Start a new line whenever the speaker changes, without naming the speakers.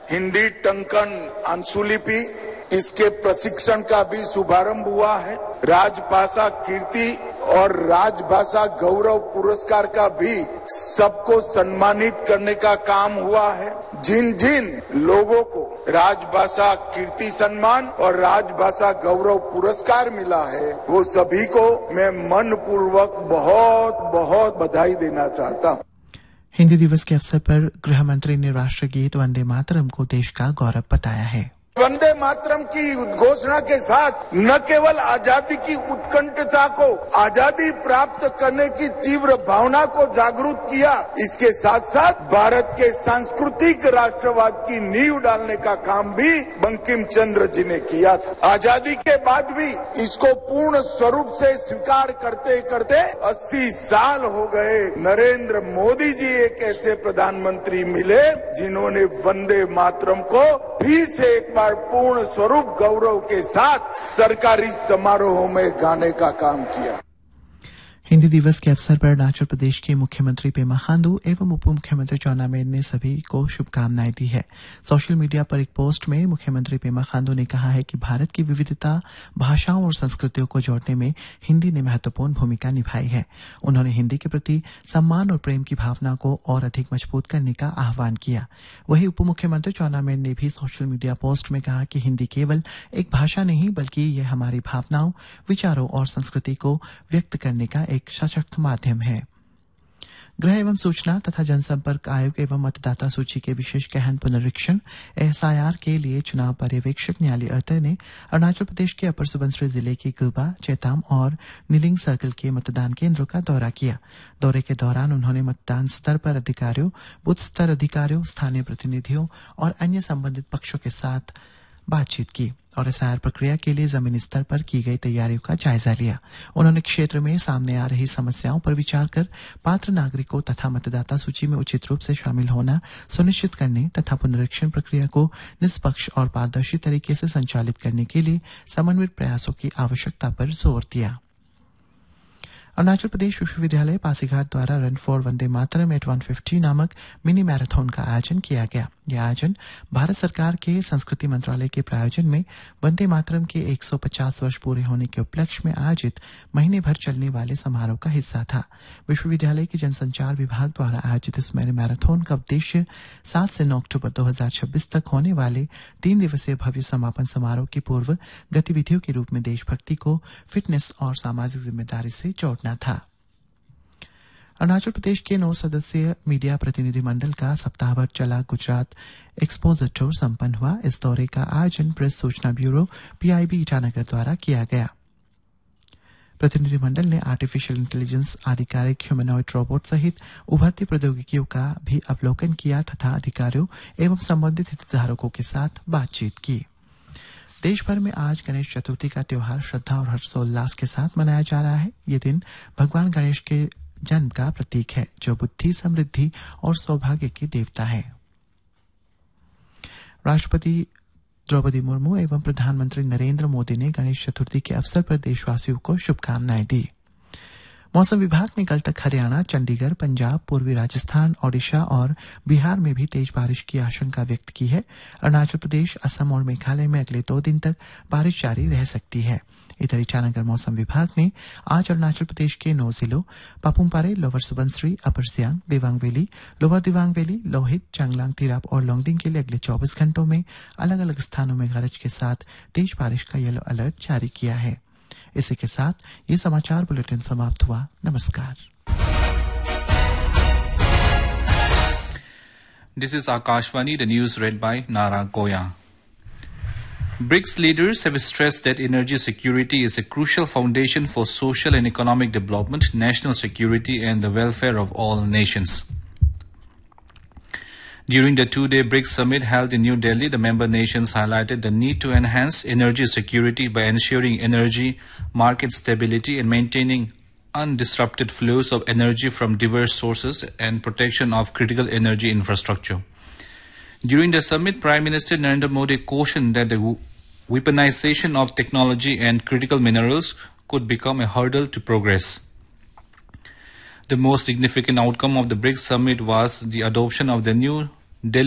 हिंदी टंकन अंशुलिपि इसके प्रशिक्षण का भी शुभारंभ हुआ है। राजभाषा कीर्ति और राजभाषा गौरव पुरस्कार का भी सबको सम्मानित करने का काम हुआ है। जिन जिन लोगों को राजभाषा कीर्ति सम्मान और राजभाषा गौरव पुरस्कार मिला है वो सभी को मैं मनपूर्वक बहुत बहुत बधाई देना चाहता हूँ।
हिंदी दिवस के अवसर पर गृह मंत्री ने राष्ट्रगीत वंदे मातरम को देश का गौरव बताया है।
वंदे मातरम की उद्घोषणा के साथ न केवल आजादी की उत्कंठता को आजादी प्राप्त करने की तीव्र भावना को जागरूक किया, इसके साथ साथ भारत के सांस्कृतिक राष्ट्रवाद की नींव डालने का काम भी बंकिम चंद्र जी ने किया था। आजादी के बाद भी इसको पूर्ण स्वरूप से स्वीकार करते करते 80 साल हो गए। नरेंद्र मोदी जी एक ऐसे प्रधानमंत्री मिले जिन्होंने वंदे मातरम को फिर से एक बार पूर्ण स्वरूप गौरव के साथ सरकारी समारोहों में गाने का काम किया।
हिंदी दिवस के अवसर पर अरुणाचल प्रदेश के मुख्यमंत्री पेमा खांडू एवं उप मुख्यमंत्री चाउना मेन ने सभी को शुभकामनाएं दी है। सोशल मीडिया पर एक पोस्ट में मुख्यमंत्री पेमा खांडू ने कहा है कि भारत की विविधता, भाषाओं और संस्कृतियों को जोड़ने में हिंदी ने महत्वपूर्ण भूमिका निभाई है। उन्होंने हिंदी के प्रति सम्मान और प्रेम की भावना को और अधिक मजबूत करने का आह्वान किया। वहीं उप मुख्यमंत्री चाउना मेन ने भी सोशल मीडिया पोस्ट में कहा कि हिंदी केवल एक भाषा नहीं बल्कि यह हमारी भावनाओं, विचारों और संस्कृति को व्यक्त करने का एक सशक्त माध्यम है। गृह एवं सूचना तथा जनसंपर्क आयोग एवं मतदाता सूची के विशेष गहन पुनरीक्षण SIR के लिए चुनाव पर्यवेक्षक न्याली अतः ने अरुणाचल प्रदेश के अपर सुबनसिरी जिले के गुबा, चेताम और निलिंग सर्कल के मतदान केंद्रों का दौरा किया। दौरे के दौरान उन्होंने मतदान स्तर पर अधिकारियों, बूथ स्तर अधिकारियों, स्थानीय प्रतिनिधियों और अन्य संबंधित पक्षों के साथ बातचीत की और SIR प्रक्रिया के लिए जमीनी स्तर पर की गई तैयारियों का जायजा लिया। उन्होंने क्षेत्र में सामने आ रही समस्याओं पर विचार कर पात्र नागरिकों तथा मतदाता सूची में उचित रूप से शामिल होना सुनिश्चित करने तथा पुनरीक्षण प्रक्रिया को निष्पक्ष और पारदर्शी तरीके से संचालित करने के लिए समन्वित प्रयासों की आवश्यकता पर जोर दिया। अरुणाचल प्रदेश विश्वविद्यालय पासीघाट द्वारा run for Vande Mataram eight 150 नामक मिनी मैराथन का आयोजन किया गया। यह आयोजन भारत सरकार के संस्कृति मंत्रालय के प्रायोजन में वंदे मातरम के 150 वर्ष पूरे होने के उपलक्ष्य में आयोजित महीने भर चलने वाले समारोह का हिस्सा था। विश्वविद्यालय के जनसंचार विभाग द्वारा आयोजित इस मिनी मैराथन का उद्देश्य 7 से 9 अक्टूबर 2026 तक होने वाले 3 दिवसीय भव्य समापन समारोह की पूर्व गतिविधियों के रूप में देशभक्ति को फिटनेस और सामाजिक जिम्मेदारी से जोड़ना था। अरुणाचल प्रदेश के 9 सदस्यीय मीडिया प्रतिनिधि मंडल का सप्ताह भर चला गुजरात एक्सपोजर टूर संपन्न हुआ। इस दौरे का आयोजन प्रेस सूचना ब्यूरो PIB ईटानगर द्वारा किया गया। प्रतिनिधि मंडल ने आर्टिफिशियल इंटेलिजेंस, आधिकारिक ह्यूमनॉइड रोबोट सहित उभरती प्रौद्योगिकियों का भी अवलोकन किया तथा अधिकारियों एवं संबंधित हितधारकों के साथ बातचीत की। देश भर में आज गणेश चतुर्थी का त्योहार श्रद्धा और हर्षोल्लास के साथ मनाया जा रहा है। ये दिन भगवान गणेश के जन्म का प्रतीक है, जो बुद्धि, समृद्धि और सौभाग्य के देवता है। राष्ट्रपति द्रौपदी मुर्मू एवं प्रधानमंत्री नरेंद्र मोदी ने गणेश चतुर्थी के अवसर पर देशवासियों को शुभकामनाएं दी। मौसम विभाग ने कल तक हरियाणा, चंडीगढ़, पंजाब, पूर्वी राजस्थान, ओडिशा और बिहार में भी तेज बारिश की आशंका व्यक्त की है। अरुणाचल प्रदेश, असम और मेघालय में अगले 2 दिन तक बारिश जारी रह सकती है। इधर ईटानगर मौसम विभाग ने आज अरुणाचल प्रदेश के 9 जिलों पापुमपारे, लोअर सुबनसिरी, अपर Siang, Dibang valley, lower Dibang valley, Lohit, Changlang, Tirap और लोंगडिंग के लिए अगले 24 घंटों में अलग अलग स्थानों में गरज के साथ तेज बारिश का येलो अलर्ट जारी किया है। इसी के साथ ये समाचार बुलेटिन समाप्त हुआ। नमस्कार।
This is Akashvani, the news read by Nara Goya. BRICS leaders have stressed that energy security is a crucial foundation for social and economic development, national security, and the welfare of all nations. During the 2-day BRICS summit held in New Delhi, the member nations highlighted the need to enhance energy security by ensuring energy market stability and maintaining undisrupted flows of energy from diverse sources and protection of critical energy infrastructure. During the summit, Prime Minister Narendra Modi cautioned that the weaponization of technology and critical minerals could become a hurdle to progress. The most significant outcome of the BRICS summit was the adoption of the new Delhi